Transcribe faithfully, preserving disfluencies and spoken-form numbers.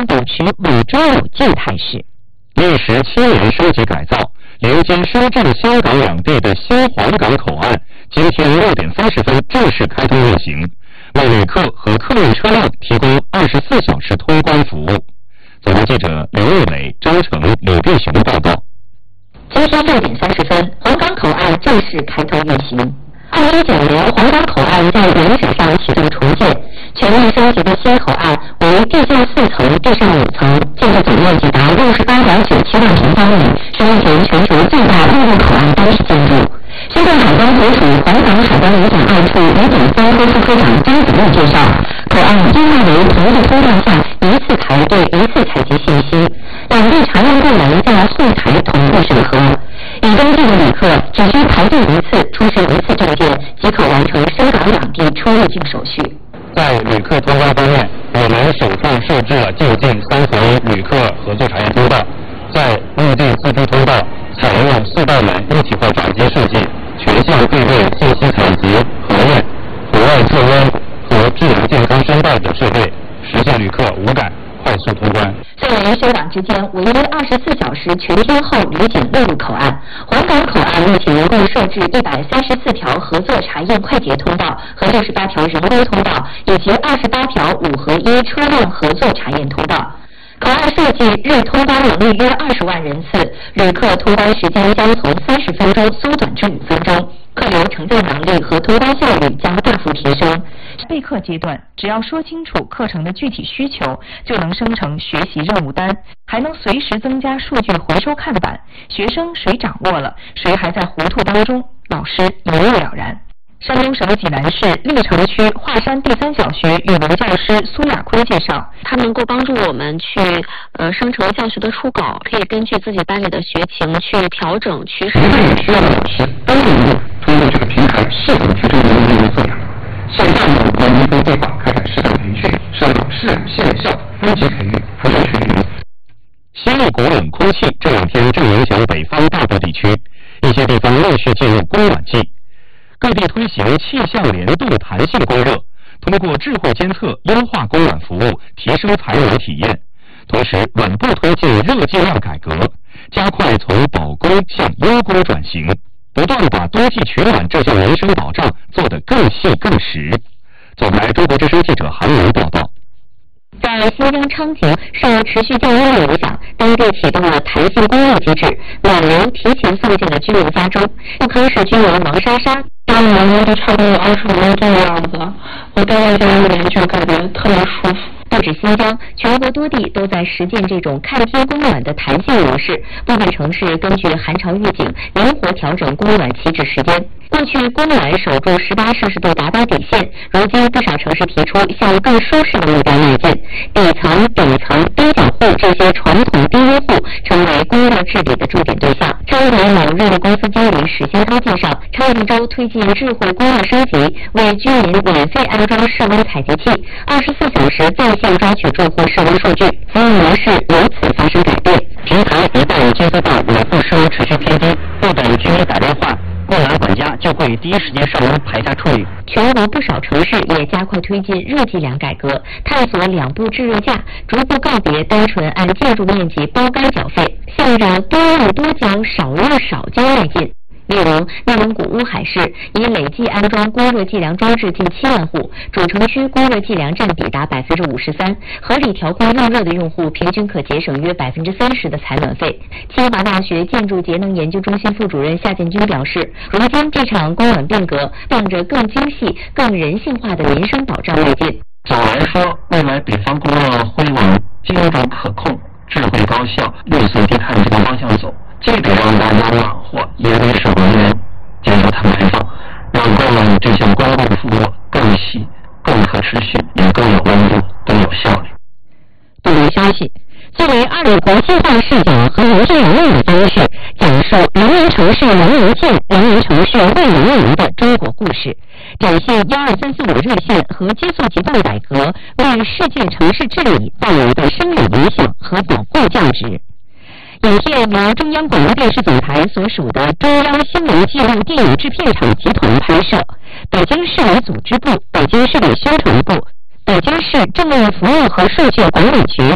将保持稳中有进态势。 历时七年升级改造，连接深圳、香港两地的新皇岗口岸，今天六点三十分正式开通运行，为旅客和客运车辆提供二十四小时通关服务。总台记者刘卫磊、张成、李碧雄报道。 今天六点三十分，皇岗口岸正式开通运行。二零一九年，皇岗口岸在原址上启动重建，全面升级的新口岸为地下四层、地上五层，建筑总面积达六十八点九七万平方米，是目前全球最大陆路口岸单体建筑。深圳海关总署皇岗海关旅检二处旅检三科副科长张子木介绍，口岸优化为同一通道下一次排队、一次采集信息，两地查验部门在后台同步审核。已登记的旅客只需排队一次，出示一次证件，即可完成深港两地出入境手续。 在旅客通关方面，我们首创设置了就近三层旅客合作查验通道，在陆地自助通道采用四道门一体化闸机设计，全项配备信息采集、核验、红外测温和智能健康申报等设备，实现旅客无感快速通关。 作为深港之间唯一二十四小时全天候旅检陆路口岸，皇岗口岸目前一共设置一百三十四条合作查验快捷通道和六十八条人工通道，以及二十八条五合一车辆合作查验通道。口岸设计日通关能力约二十万人次，旅客通关时间将从三十分钟缩短至五分钟，客流承载能力和通关效率将大幅提升。备课阶段，只要说清楚课程的具体需求，就能生成学习任务单，还能随时增加数据回收看板。学生谁掌握了，谁还在糊涂当中，老师一目了然。山东省济南市历城区华山第三小学语文教师苏亚坤介绍， 它能够帮助我们去呃生成教学的初稿，可以根据自己班里的学情去调整趋势。 也需要老师都能够通过这个平台系统去对人员做养。现在呢，我们跟规划开展适当培训，使老师、县校分级培育，辅助学员。 新一股冷空气这两天正影响北方大部地区，一些地方陆续进入供暖季。各地推行气象联动弹性供热，通过智慧监测优化供暖服务，提升采暖体验，同时稳步推进热计量改革，加快从保供向优供转型，不断把冬季取暖这项民生保障做得更细更实。总台中国之声记者韩文报道。 在新疆昌平受持续降温的影响，当地启动了弹性供热机制，暖流提前送进了居民家中。富康市居民王莎莎， 当年温度差不多有二十五度这个样子，我待在家里面就感觉特别舒服。 不止新疆，全国多地都在实践这种看天供暖的弹性模式。部分城市根据寒潮预警，灵活调整供暖起止时间。过去供暖守住十八摄氏度达到底线，如今不少城市提出向更舒适的目标迈进。底层、顶层、边角户这些传统低温户成为供热治理的重点对象。成为某热力公司经理史新涛介绍，超郑州推进智慧供热升级，为居民免费安装室温采集器，二十四小时在线抓取住户室温数据，服务模式由此发生改变。 平台一旦监测到每户室温持续偏低，不等居民打电话，供暖管家就会第一时间上门排查处理。 全国不少城市也加快推进热计量改革，探索两步制热价，逐步告别单纯按建筑面积包干缴费，向着多用多交、少用少交迈进。例如，内蒙古乌海市已累计安装供热计量装置近七万户，主城区供热计量占比达百分之五十三，合理调控用热的用户平均可节省约百分之三十的采暖费。清华大学建筑节能研究中心副主任夏建军表示，如今这场供暖变革向着更精细、更人性化的民生保障迈进。 总的来说，未来北方供热会往精准可控、智慧高效、绿色低碳这个方向走。既得让大家暖和，也得使能源减少碳排放，让供暖这项公共服务更细、更可持续，也更有温度、更有效率。 本台消息，作为二里国际化视角和民生人物的方式，讲述人民城市能源建、人民城市为人民的中国故事，展现一二三四五热线和接速急办改革为世界城市治理带来的深远影响和保护价值。影片由中央广播电视总台所属的中央新闻纪录电影制片厂集团拍摄，北京市委组织部、北京市委宣传部、北京市政务服务和数据管理局